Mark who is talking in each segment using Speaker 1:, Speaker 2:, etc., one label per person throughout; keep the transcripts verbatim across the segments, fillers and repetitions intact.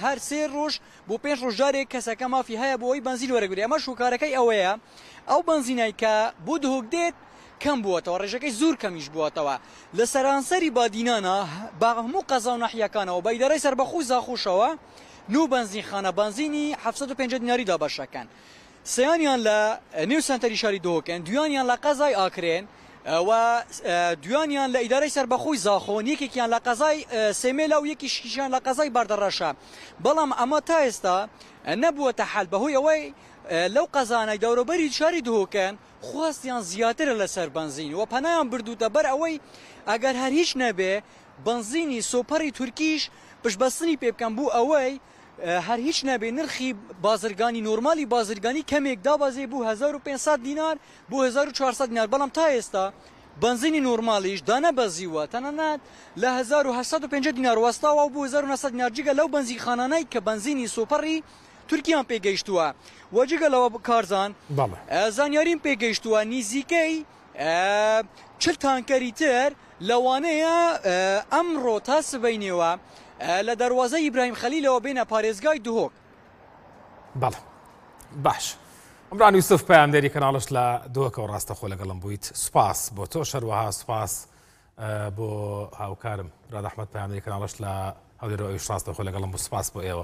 Speaker 1: هەر سێ ڕۆژ بۆ پێنج ڕۆژ جارێک کەسەکە مافی هەیە بۆەوەی بنزین وەرەگری. ئەمە شوکارەکەی ئەوەیە ئەو بنزینای کە بۆ دهۆک دێت کەم بووەتەوە، ڕێژەکەی زۆر کەمیش بووەتەوە لە سەرانسەری بادینانە با هەموو قەزا و ناحیەکانەوە بە ئیدارەی سەربەخۆی زاخۆشەوە نو بنزینخانە بنزینی حەفسەد و پێنجا دیناری دابەشەکەن، سەیانیان لە نێو سنتەری شاری دهۆکن، دویانیان لە قەزای ئاکرێن و دویانیان لە ئیدارەی سەربەخۆی زاخۆن، یەکێکیان لە قەزای سێمێلا و یەکیشیان لە قەزای باردەڕەشە. بەڵام ئەمە تا ئێستا نەبووەتە حەل بەهۆی ئەوەی لەو قەزانەی دەوروبەری شاری دهۆکن خواستیان زیاترە لەسەر بنزین و پەنایان بردووتە بەر ئەوەی ئەگەر هەر هیچ نەبێ بنزینی سۆپەڕی تورکیش پشتبەستنی پێ بکەن بوو ئەوەی هەر هیچ نەبێ نرخی بازرگانی نۆرمالی بازرگانی کەمێک دابەزێ بوو هەزار و پێنجسەد دینار بۆ هەزار و چوارسەد دینار. بەڵام تا ئێستا بنزینی نۆرمالیش دانەبەزیوە تەنانەت لە هەزار و هەشت سەد و پێنجا دینار وەستاوە بۆ هەزار و نۆ سەد دینار جگە لەو بنزینخانانەی کە بنزینی سۆپەڕی تورکیان پێگەیشتووە. وەجگە لەوە کارزان زانیاریم پێگەیشتووە نیزیکەی چل تانکەری تر لەوانەیە ئەمڕۆ تا سبەینێوە لە دەواازەی ئیبراهیم خەلیلەوە بینە پارێزگای دهۆک.
Speaker 2: بەڵێ باش. ئەمران یوسف پەیامدەری کەناڵش لە دهۆکەوە ڕاستەخۆ لەگەڵم بوویت. سوپاس بۆ تۆ شەروەها، سوپاس بۆ هاوکارم ڕاد ئەحمەد پەیامدەری کەناڵش لە هەولێرەوە ئەویش ڕاستەخۆ لەگەڵم بوو. سوپاس بۆ ئێوە.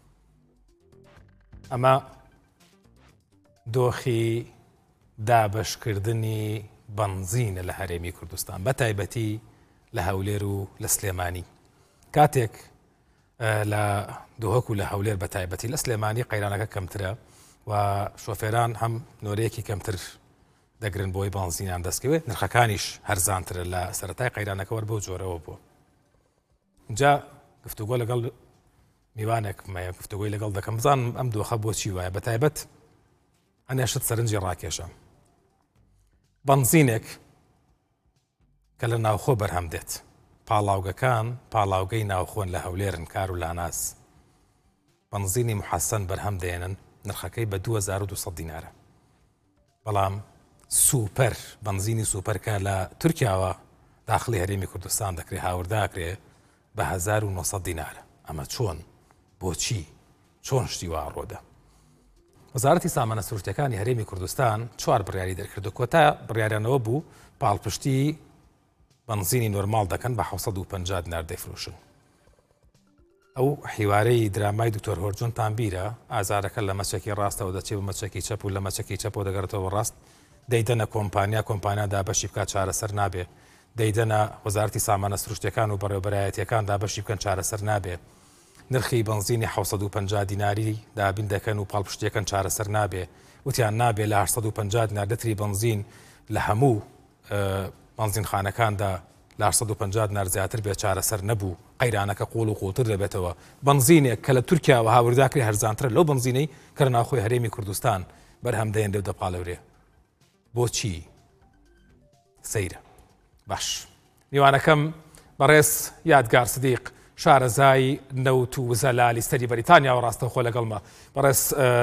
Speaker 2: ئەمە دۆخی دابەشکردنی بنزینە لە هەرێمی کوردستان، بە تایبەتی لە هەولێر و لە سلێمانی. کاتێک لە دهۆک و لە هەولێر بە تایبەتی لە سلێمانی قەیرانەکە کەمترە و شۆفێران هەم نۆرەیەکی کەمتر دەگرن بۆی بنزینیان دەستکەوێت، نرخەکانیش هەرزانترە لە سەرەتای قەیرانەکەوە بەو جۆرەوە بوو. اینجا گفتوگۆ لەگەڵ میوانێک مەیە گفتوگۆی لەگەڵ دەکەم بزانم ئەم دۆخە بۆچی وایە. بە تایبەت ئەنێشت سەرنجی ڕاکێشە بنزینێک کە لە ناوخۆ بەرهەم دێت، پاڵاوگەکان پاڵاوگەی ناوخۆن لە هەولێرن کار و لاناس، بنزینی محەسەن بەرهەم دێنن، نرخەکەی بە دوو هەزار و دووسەد دینارە. بەڵام سوپەر بنزینی سوپەرکە لە تورکیاوە داخلی هەرێمی کوردستان دەکرێت هاورداکرێ بە هەزار و نۆ سەد دینارە. ئەمە چۆن؟ بۆچی؟ چۆن شتی وا ڕۆدە؟ وەزارەتی سامانە سروشتیەکانی هەرێمی کوردستان چوار بڕیاری دەرکردو. کۆتا بڕیاریانەوە بوو پاڵپشتی بنزینی نۆرمال دەکەن بە حەوت سەد و پەنجا دینار دەیفرۆشن. ئەو حیوارەی درامای دکتۆر هۆرجۆن تانبیرە، ئازارەکە لە مەچەکی ڕاستەوە دەچێت بە مەچەکی چەپ و لە مەچەکی چەپەوە دەگەڕێتەوە ڕاست، دەیدەنە کۆمپانیا کۆمپانیا دابەشی بکات چارەسەر نابێ، دەیدەنە وەزارەتی سامانە سروشتیەکان و بەڕێوەبەرایەتیەکان دابەشی بکەن چارەسەر نابێ، نرخی بنزینی حەوت سەد و پەنجا دیناری دابین دەکەن و پاڵپشتیەکەن چارەسەر نابێ، وتیان نابێ لە هەشت سەد و پەنجا دینار دەتری بنزین لە هەموو بنزینخانەکاندا لە هەشت سەد و پەنجا دینار زیاتر بێ چارەسەر نەبوو، قەیرانەکە قوڵ و قوڵتر دەبێتەوە. بنزینێک کە لە تورکیاوە هاورداکری هەرزانترە لەو بنزینەی کە لە ناوخۆی هەرێمی کوردستان بەرهەم دێن لێو دەپاڵەورێ. بۆچی؟ سەیرە. باش. میوانەکەم بەڕێز یادگار سدیق شارەزای نەوت و زەلالی سەری بەریتانیا و ڕاستەوخۆ لەگەڵمە. بەڕێز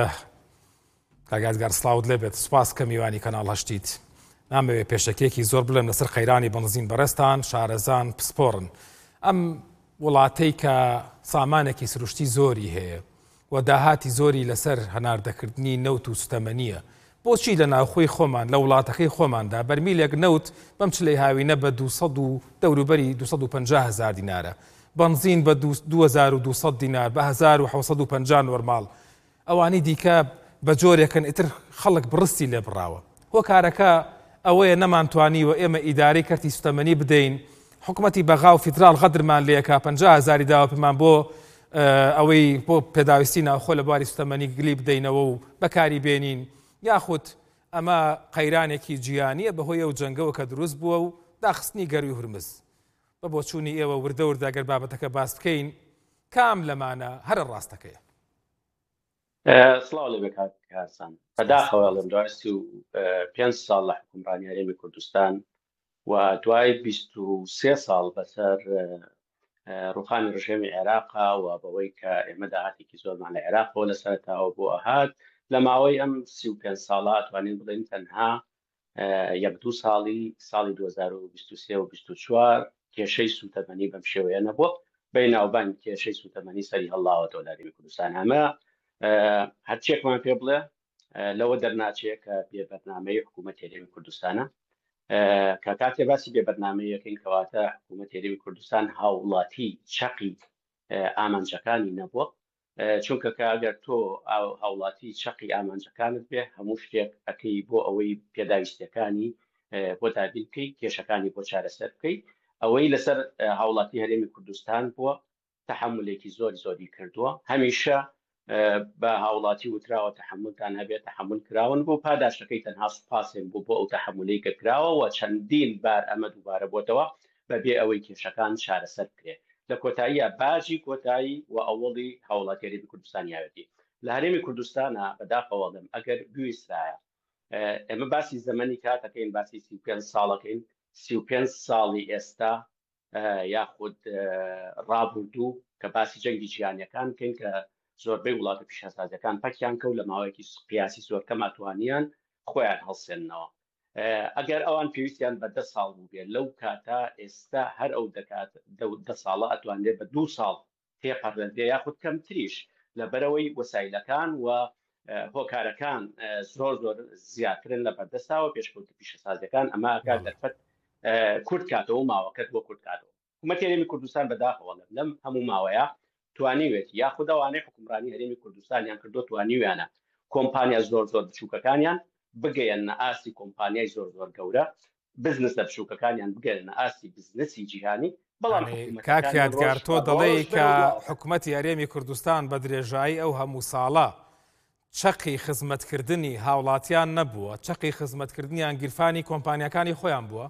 Speaker 2: کاگادگار سڵاوت لێبێت. سوپاس کە میوانی کەناڵ هەشتیت. نامەوێت پێشەکێکی زۆر بڵێم لەسەر قەیرانی بنزین بەڕێستان شارەزان پسپۆڕن. ئەم وڵاتەی کە سامانێکی سروشتی زۆری هەیە و داهاتی زۆری لەسەر هەناردەکردنی نەوت و ستەمەنیە، بۆچی لە ناوخۆی خۆمان لە وڵاتەکەی خۆماندا بەرمیلێک نەوت بەم چلەی هاوینە بە دووسەد و دەوروبەری دووسەد و پەنجا هەزار دینارە، بنزین بە دوو هەزار و دووسەد دینار بە هەزار و حەوت سەد و پەنجا نۆرماڵ. ئەوانەی دیکە بە جۆرێکن ئیتر خەڵک بڕستی لێ بڕاوە. هۆکارەکە ئەوەیە نەمانتوانیوە ئێمە ئیدارەی کەرتی سوتەمەنی بدەین، حکوومەتی بەغا و فیدرال غەدرمان لێکا پەنجا هەزاری داوە پێمان بۆ ئەوەی بۆ پێداویستی ناوخۆ لە بواری سوتەمەنی گلی بدەینەوە و بەکاری بێنین، یاخود ئەمە قەیرانێکی جیهانیە بەهۆی ئەو جەنگەوە کە دروست بووە و داخستنی گەروی هورمز. بە بۆچوونی ئێوە وردە وردە ئەگەر بابەتەکە باس بکەین کام لەمانە هەرە ڕاستەکەیە؟
Speaker 3: سڵاو لێبێ کارسان. بەداخەوە ئەڵێم دوای سی و پێنج ساڵ لە حکومڕانی هەرێمی کوردستان و دوای بیست و سێ ساڵ بەسەر ڕوخانی ڕژێمی عێراقا و بەوەی کە ئێمە داهاتێکی زۆرمان لە عێراقەوە لە سەرەتاوە بۆ ئەهات، لە ماوەی ئەم سی و پێنج ساڵە توانین بڵێن تەنها یەک دوو ساڵی ساڵی دوو هەزار و بیست و سێ و بیست و چوار کێشەی سوتەمەنی بەم شێوەیە نەبووە بەیناوبانگ کێشەی سوتەمەنی سەری هەڵاوەتەوە لە هەرێمی کوردستان. ئەمە هەرچێکمان پێ بڵێ لەوە دەرناچێت کە بێبەرنامەی حکوومەت هێرێمی کوردستانە کە کاتێ باسی بێبەرنامەیەکەین کەواتە حکوومەت هێرێمی کوردستان هاوڵاتی چەقی ئامانجەکانی نەبووە، چونکە کاگەر تۆ هاوڵاتی چەقی ئامانجەکانت بێ هەموو شتێک ئەەکەی بۆ ئەوەی پێداویستەکانی بۆ دابین بکەی، کێشەکانی بۆ چارەسەر بکەی. ئەوەی لەسەر هاوڵاتی هەرێمی کوردستان بووە تەحملێکی زۆری زۆری کردووە، هەمیشە بە هاوڵاتی وتراوە تەحملتان هەبێت، تەحمل کراون بۆ پاداشەکەی تەنها سوپاسێن بوو بۆ ئەو تەحملەی کە کراوە و چەندین بار ئەمە دووبارە بۆتەوە بەبێ ئەوەی کێشەکان چارەسەر بکرێت. لە کۆتاییە باجی کۆتایی و ئەوڵی هاوڵاتی هەرێمی کوردستان یاوێتی لە هەرێمی کوردستانە بەداخەوەڵم ئەگەر بیسترایە ئێمە باسی زەمەنی کاتەکەین، باسی سی و پێنج ساڵەکەین، سی و پێنج ساڵی ئێستا یاخود ڕابردوو کە باسی جەنگی جیهانیەکان بکەین کە زۆربەی وڵاتە پیشەسازیەکان پەکیان کەوت لە ماوەیەکی قیاسی زۆر کەم ئەتوانیان خۆیان هەڵسێننەوە. ئەگەر ئەوان پێویستیان بە دە ساڵ بوو بێت لەو کاتا ئێستا هەر ئەو دەکات دە ساڵە ئەتوانێت بە دوو ساڵ تێپەڕێندێ یاخود کەمتریش لەبەرەوەی وەسایلەکان و هۆکارەکان زۆر زۆر زیاترن لە بەردەستاوە پێشکەوتی پیشەسازیەکان. ئەمە ئەکات دەرفەت کورت کاتەوە ماوەکەت بۆ کورت کاتەوە. حکوومەت هەرێمی کوردستان بەداخەوە لەم هەموو ماوەیە توانیوێت یاخود ئەوانەی حکومڕانی هەرێمی کوردستانیان کردو توانیویانە کۆمپانیا زۆر زۆر بچووکەکانیان بگەیەنە ئاسی کۆمپانیای زۆر زۆر گەورە، بزنس لە بچووکەکانیان بگەێنە ئاسی بزنسی جیهانی. بەڵام
Speaker 2: کاک یادگار تۆ دەڵێ کە حکوومەتی هەرێمی کوردستان بە درێژایی ئەو هەموو ساڵە چەقی خزمەتکردنی هاوڵاتیان نەبووە، چەقی خزمەتکردنیان گیرفانی کۆمپانیەکانی خۆیان بووە.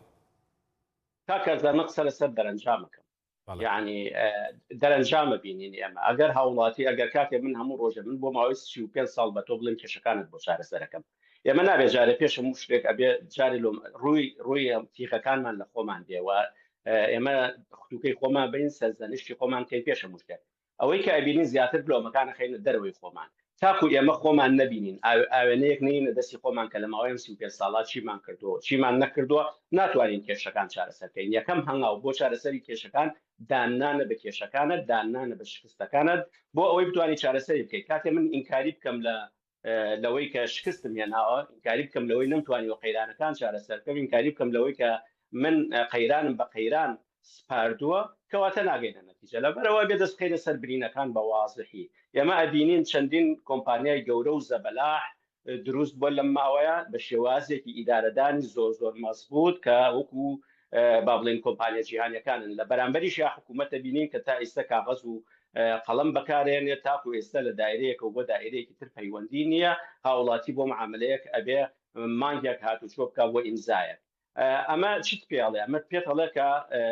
Speaker 3: کاکەزانە قسە لەسەر دەرەنجامەکەم، یعنی دەرەنجامە بینین ئێمە ئەگەر هاوڵاتی ئەگەر کاتێ من هەموو ڕۆژە من بۆ ماوەی سی و پێنج ساڵ بە تۆ بڵێن کێشەکانت بۆ چارەسەرەکەم، ئێمە نابێ جارە پێش هەموو شتێک ئەبێ جارێ ڕووی ڕووی تیخەکانمان لە خۆمان دێوە ئێمە خوتوکەی خۆمان بین سەرزەنشتی خۆمان کەی پێش هەموو شتێک ئەوەی کە ئەبینین زیاتر بلۆمەکانە خەینە دەرەوەی خۆمان تاکو ئێمە خۆمان نەبینین ئاوێنەیەک نینە دەستی خۆمان کە لە ماوەی سی و پێنج ساڵات چیمان کردووە چیمان نەکردووە ناتوانین کێشەکان چارەسەرکەین. یەکەم هەنگاو بۆ چارەسەری کێشەکان دانانە بە کێشەکانت، دانانە بە شکستەکانت بۆ ئەوەی بتوانانی چارەسەری بکەیت. کاتێ من ئینکاری بکەم لە لەوەی کە شکستم هێناوە، ئینکاری بکەم لەوەی نەمتوانیوە قەیرانەکان چارەسەرکەم، ئینکاری بکەم لەوەی کە من قەیرانم بە قەیران سپاردووە کەواتە ناگەینە نەتیجە. لەبەرەوە بێ دەست بخەینە سەر برینەکان بە وازحی. ئێمە ئەبینین چەندین کۆمپانیای گەورە و زەبەلاح دروست بۆ لەم ماوەیە بە شێوازێکی ئیدارەدانی زۆر زۆر مەزبوط کە وەکو با بڵێن کۆمپانیا جیهانیەکانن. لە بەرامبەریش یا حکوومەتە بینین کە تا ئێستا کاغەز و قەڵەم بەکارێنێت تاکو ئێستا لە دایرەیەکە و بۆ دایرەیەکی تر پەیوەندی نییە، هاوڵاتی بۆ معاملەیەک ئەبێ مانگێک هاتوچۆ بکە بۆ ئیمزایە. ئەمە چیت پێڵێ؟ ئەمە پێت هەڵێ کە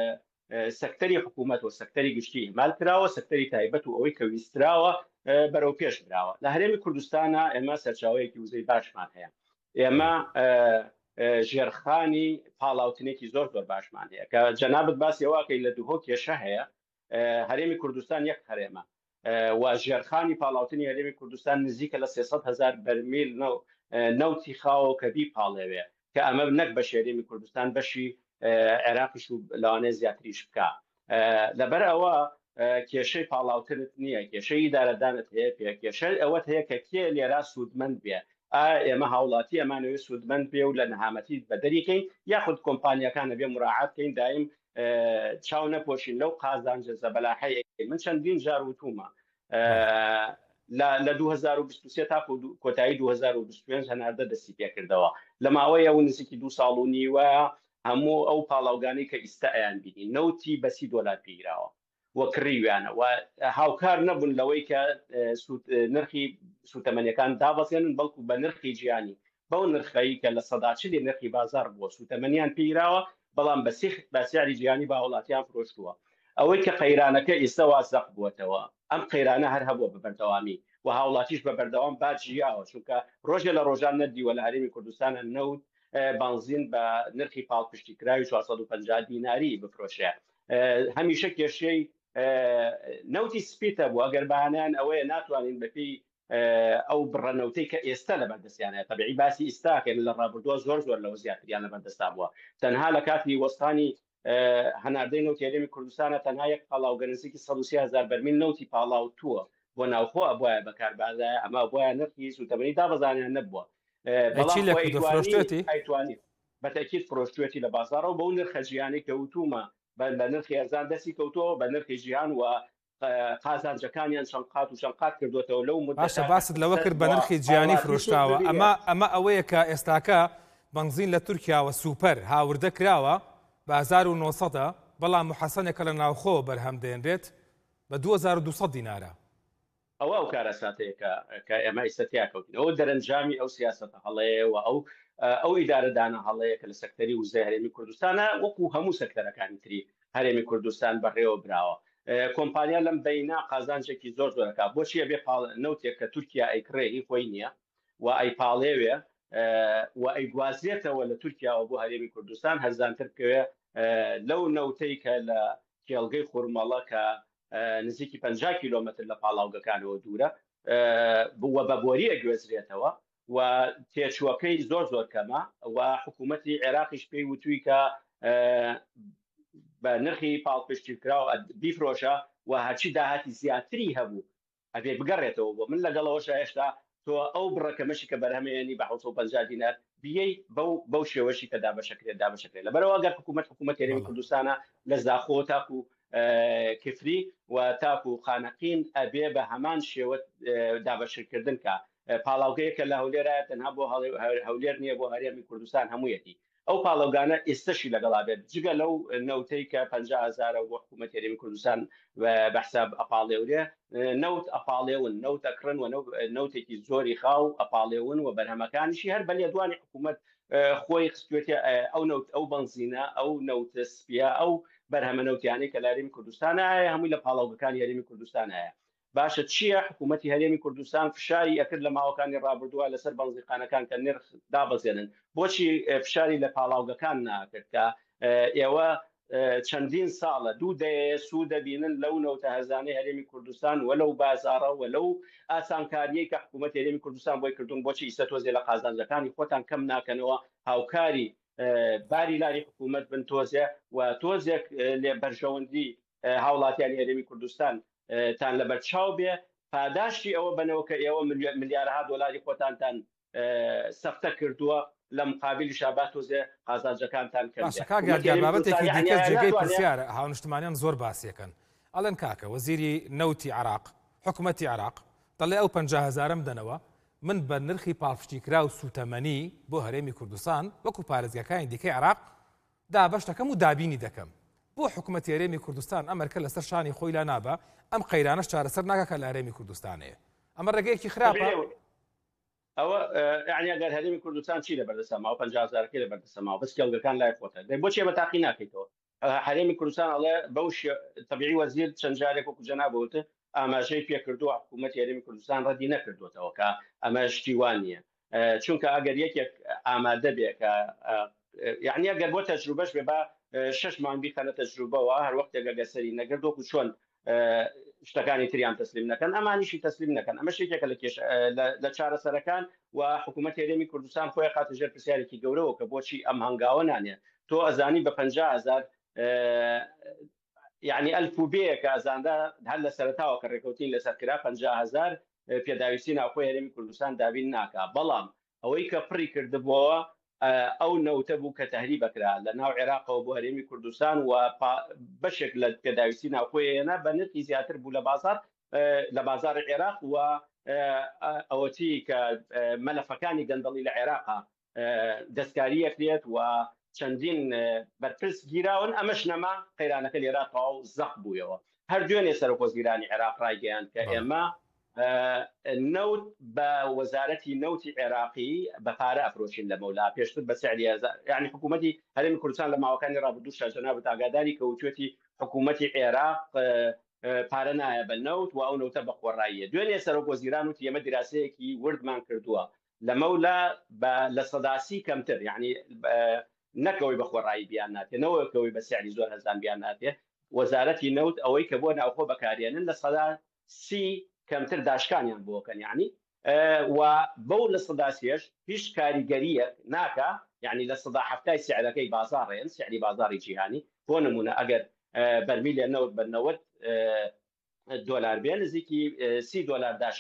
Speaker 3: سەکتەری حکوومەت و سەکتەری گشتی ئیمال کراوە، سەکتەری تایبەت و ئەوەی کە ویستراوە بەرەو پێش براوە. لە هەرێمی کوردستانە ئێمە سەرچاوەیەکی وزەی باشمان هەیە، ئێمە ژێرخانی پاڵاوتنێکی زۆر زۆر باشمان هەیە کە جەنابەت باسی ئەوەکەی لە دووهۆ کێشە هەیە. هەرێمی کوردستان یەک هەرێمە و ژێرخانی پاڵاوتنی هەرێمی کوردستان نزیکە لە سێسەد هەزار بەرمیل نەوتی خاوە کە بی پاڵێوێ کە ئەمە نەک بە شێرێمی کوردستان بەشی عێراقیش و لەوانەیە زیاتریش بکە. لەبەر ئەوە کێشەی پاڵاوتنت نییە، کێشەی ئیدارەدانت هەیە، پێ کێشەی ئەوەت هەیە کە کێ لێرا سوودمەند بێ. ئێمە هاوڵاتی ئەمانەوێ سوودمەند بێ و لە نەهامەتی بەدەریکەین یاخود کۆمپانیەکانە بێ مراعاتکەین دایم چاو نەپۆشین لەو قازانجە زەبەلاحەیە. من چەندین جار وتومە لە دوو هەزار و بیست و سێ تا کۆتایی دوو هەزار و بیست و پێنج هەناردە دەستی پێکردەوە لە ماوەی ئەو نزیکی دوو ساڵ و نیوە هەموو ئەو پاڵاوگانی کە ئیستا ئەیان بینی نەوتی بەسی دۆلار پیراوە وەکڕیویانە و هاوکار نەبوون لەوەی کە نرخی سوتەمەنیەکان دابەزێنن، بەڵکو بە نرخی جیهانی بەو نرخەی کە لە سەداچلی نرخی بازار بووە سوتەمەنیان پیراوە، بەڵام بە سیاری جیهانی با وڵاتیان فرۆشتووە. ئەوەی کە قەیرانەکە ئێستا وازەق بووەتەوە، ئەم قەیرانە هەر هەبووە بە بەردەوامی و هاوڵاتیش بە بەردەوام باجیاوە، چونکە ڕۆژێ لە ڕۆژان نەدیوە لە هەرێمی کوردستانە نەوت بنزین بە نرخی پاڵپشتی کراوی چوارسەد و پەنجا دیناری بفرۆشێ. هەمیشە کێشەی نەوتی سپیتە بوو، ئەگەر بەهانیان ئەوەیە ناتوانین بەپێی ئەو بڕەنەوتەی کە ئێستا لە بەردەستیانەیە. تەبیعی باسی ئێستاکەن لە ڕابردووە زۆر زۆر لەوە زیاتریان لە بەردەستا بووە. تەنها لە کاتی وەستانی هەناردەی نەوتی هەرێمی کوردستانە تەنها یەک پاڵاو گەنجێکی سەد و سی هەزار بەرمیل نەوتی پاڵاو تووە بۆ ناوخۆ بۆیە بەکاربازایە ئەمە بۆیە نرخی سوتەمەنی دابەزانیان نەبووە بەڵام بەتەکیید فرۆشتوێتی لە بازارەوە بەو نرخە ژیانی کەوتومە بە نرخی ئەرزان دەستی کەوتەوە بە نرخی ژیان و قازانجەکانیان شەنقات و شەنقات کردوێتەوە لەو
Speaker 2: باشە باست لەوە کرد بە نرخی جیانی فرۆشتاوە ئەمە ئەمە ئەوەیە کە ئێستاکە بنزین لە تورکیاوە سوپەر هاوردە کراوە بە هەزار و نۆ سەدە بەڵام محەسەنێکە لە ناوخۆ بەرهەم دێنرێت بە دوو هەزار و دوو سەد دینارە.
Speaker 3: ئەوە ئەو کارە ساتەیەکە کە ئێمە ئیسەتیا کەوتین ئەوە دەرەنجامی ئەو سیاسەتە هەڵەیە و ئەو ئەو ئیدارەدانە هەڵەیە کە لە سەکتەری وزەی هەرێمی کوردستانە وەکو هەموو سەکتەرەکانی تری هەرێمی کوردستان بەڕێوە براوە. کۆمپانیا لەم بەینا قازانجێکی زۆر زۆرەکە بۆچیە بێ نەوتێک کە تورکیا ئەیکڕێ هی خۆی نییە و ئەی پاڵێوێ و ئەی گوازێتەوە لە تورکیاوە بۆ هەرێمی کوردستان هەرزانتر بکەوێ لەو نەوتەی کە لە کێڵگەی خورمەڵە کە نزیکی پەنجا کیلۆمتر لە پاڵاوگەکانەوە دوورە بووە بە بۆریە گوێزرێتەوە و تێچووەکەی زۆر زۆر کەمە و حکوومەتی عێراقیش پێی وتووی کە بە نرخی پاڵپشتیکراوە بیفرۆشە و هەرچی داهاتی زیاتری هەبوو ئەبێ بگەڕێتەوە بۆ من لەگەڵەوەشە هێشتا تۆ ئەو بڕەکەمەشی کە بەرهەمێنی بە حوت و پەنجا دینار بیەی بەو شێوەشی کە دابەشەکرێت دابەشەکرێت لەبەرەوە ئەگەر حکوومەت حکوومەت هەرێمی کوردستانە لە زاخۆ تاکو کفری و تاکو خانەقین ئەبێ بە هەمان شێوە دابەشکردن کە پاڵاوگەیەکە لە هەولێرایە تەنها بۆ هەولێر نییە بۆ هەرێمی کوردستان هەموویەتی ئەو پاڵاوگانە ئێستەشی لەگەڵا بێت جگە لەو نەوتەی کە پەنجا هەزارە بۆ حکوومەت هەرێمی کوردستان بە حساب ئەپاڵێورێ نەوت ئەپاڵێون نەوت ئەکڕن و نەوتێکی زۆری خاو ئەپاڵێون و بەرهەمەکانیشی هەر بە لێدوانی حکوومەت خۆی خستوێتی ئەو نەوت ئەو بنزینە ئەو نەوتە سپیا ئەو بەرهەمە نەوتیانەی کە لە هەرێمی کوردستانە هەیە هەمووی لە پاڵاوگەکانی هەرێمی کوردستان هەیە. باشە چییە حکوومەتی هەرێمی کوردستان فشاری ئەکرد لە ماوەکانی ڕابردووە لەسەر بنزیقانەکان کە نرخ دابەزێنن بۆچی فشاری لە پاڵاوگەکان ناکرد کە ئێوە چەندین ساڵە دوو دەیە سوود دەبینن لەو نەوتە هەرزانەی هەرێمی کوردستان وەلەو بازاڕە و لەو ئاسانکاریەی کە حکوومەت هەرێمی کوردستان بۆی کردوون بۆچی ئیسە تۆزێ لە قازانجەکانی خۆتان کەم ناکەنەوە هاوکاری باری لاری حکوومەت بن تۆزێ و تۆزێک لێ بەرژەوەندی هاوڵاتیانی هەرێمی کوردستان تان لە بەرچاو بێ پاداشتی ئەوە بنەوە کە ئێوە ملیارها دۆلاری خۆتانتان سەفتە کردووە لە مقابلی شابات تۆزێ قازانجەکانتان
Speaker 2: کردبابەتێکی دیکە جێگەی پرسیارە هاونیشتمانیان زۆر باسیەکەن ئەڵێن کاکە وەزیری نەوتی عێراق حکوومەتی عێراق دەڵێ ئەو پەنجا هەزارم دەنەوە من بە نرخی پاڵپشتیکرا و سوتەمەنی بۆ هەرێمی کوردستان وەکو پارێزگاکانی دیکەی عێراق دابەش دەکەم و دابینی دەکەم بۆ حکوومەتی هەرێمی کوردستان ئەمەرکە لەسەر شانی خۆی لا نابە ئەم قەیرانەش چارەسەر ناکە لە هەرێمی کوردستانەیە ئەمە ڕێگەیەکی خراپە
Speaker 3: ئەوە یعنی ئەگەر هەرێمی کوردستان چی لە بەردەسەماوە پەنجا هەزارەکەی لە بەردەسەماوە بەس کێڵگەکان لای خۆتە بۆچی بە تاقی ناکەیتەوە هەرێمی کوردستان ئەڵێ بەو تەبیعی وەزیر چەند جارێک وەکو جەنابوت ئاماژەی پێکردووە حکوومەتی هەرێمی کوردستان ڕەدی نەکردوێتەوە کە ئەمە شتیوان نییە چونکە ئەگەر یەکێک ئامادە بێ کە یعنی ئەگەر بۆ تەجروبەش بێ بە شش مانگ بیخەنە تەجروبەوە هەر وەختێک ئەگەسەری نەگرد وەکو چۆن شتەکانی تریان تەسلیم نەکەن ئەمانیشی تەسلیم نەکەن ئەمە شتێکە لە کێش لە چارەسەرەکان و حکوومەت هەرێمی کوردستان خۆی خاتە ژێر پرسیارێکی گەورەوە کە بۆچی ئەم هەنگاوە نانێ تۆ ئەزانی بە پەنجا هەزار یعنی ئەلفوبەیە کە ئەزاندا هەر لە سەرەتاوە کە ڕێکەوتین لەسەر کرا پەنجا هەزار پێداویستی ناوخۆی هەرێمی کوردستان دابین ناکا بەڵام ئەوەی کە پڕی کردبووە ئەو نەوتە بوو کە تەهری بکرا لە ناو عێراقەوە بۆ هەرێمی کوردستان و بەشێک لە پێداویستی ناوخۆیەنە بە نرخی زیاتر بوو لە بازار لە بازار عێراق و ئەوەتی کە مەلەفەکانی گەندەڵی لە عێراقا دەستکاری ئەکرێت و چەندین بەرپرس گیراون ئەمەش نەما قەیرانەکە لێرا تەواو زەق بوویەوە هەر دوێنێ سەرۆکۆزیرانی عێراق ڕایگەیاند کە ئێمە نەوت بە وەزارەتی نەوتی عێراقی بە پارە ئەفرۆشین لە مەولا پێشتر بە سعری هەزار یعنی حکوومەتی هەرێمی کوردستان لە ماوەکانی ڕابردوو شەجەناب ئاگاداری کە وتوێتی حکوومەتی عێراق پارە نایە بە نەوت و ئەو نەوتە بە خۆڕاییە دوێنێ سەرۆکۆزیران وتی ئێمە دیراسەیەکی وردمان کردووە لە مەولا لە سەداسی کەمتر یعنی نەکەوەی بە خۆڕایی بیان ناتێ نەوەکەوەی بە سعری زۆر هەزان بیان ناتێ وەزارەتی نەوت ئەوەی کە بۆ ناوخۆ بەکارێنن لە سەدا سی کەمتر داشکانیان بۆکەن یعنی و بەو لە سەداسیەش هیچ کاریگەریەک ناکە یعنی لە سەدا هەفتای سعرەکەی بازاڕێن سعری بازاری جیهانی خۆ بۆ نمونە ئەگەر بەرمیلێ نەوت بە نەوەت دۆلار بێ نزیکی سی دۆلار داش